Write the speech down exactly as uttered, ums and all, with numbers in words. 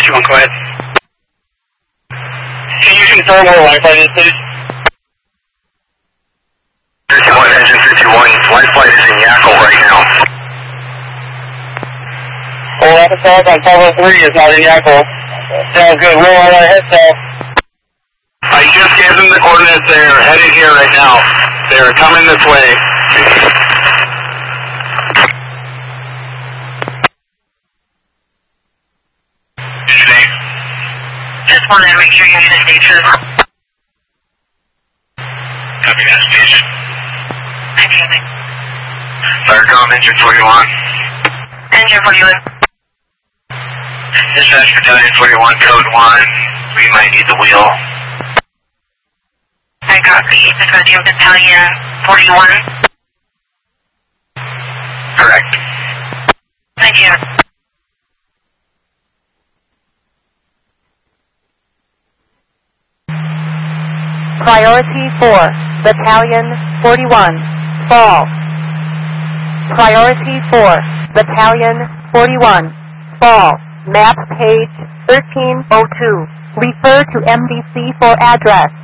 fifty-one, go ahead. Can you confirm where Wi-Fi is, please? fifty-one, engine fifty-one, flight flight is in Yakko right now. Full Rapid Talk on five oh three is not in Yakko. Sounds good, we're on our head south. I just gave them the coordinates, they're headed here right now. They're coming this way. Just wanted to make sure you knew the stages. Copy that station. Amazing. Firecom, engine forty-one. Engine forty-one. Dispatch battalion forty-one, code one. We might need the wheel. I copy. Dispatch battalion forty-one. Correct. Thank you. Priority four, Battalion forty-one, fall. Priority four, Battalion forty-one, fall. Map page thirteen oh two. Refer to M D C for address.